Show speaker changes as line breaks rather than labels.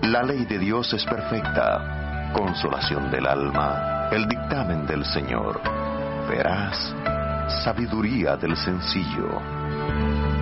La ley de Dios es perfecta, consolación del alma, el dictamen del Señor. Verás, sabiduría del sencillo.